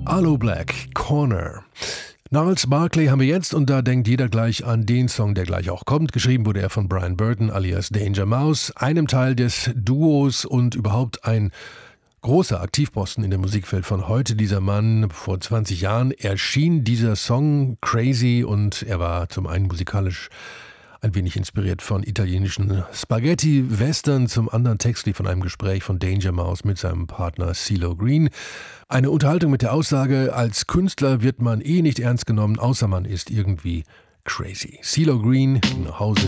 Aloe Blacc, Corner. Gnarls Barkley haben wir jetzt und da denkt jeder gleich an den Song, der gleich auch kommt. Geschrieben wurde er von Brian Burton alias Danger Mouse, einem Teil des Duos und überhaupt ein großer Aktivposten in der Musikwelt von heute. Dieser Mann, vor 20 Jahren erschien dieser Song Crazy und er war zum einen musikalisch ein wenig inspiriert von italienischen Spaghetti-Western, zum anderen textlich von einem Gespräch von Danger Mouse mit seinem Partner CeeLo Green. Eine Unterhaltung mit der Aussage, als Künstler wird man nicht ernst genommen, außer man ist irgendwie crazy. CeeLo Green ging nach Hause.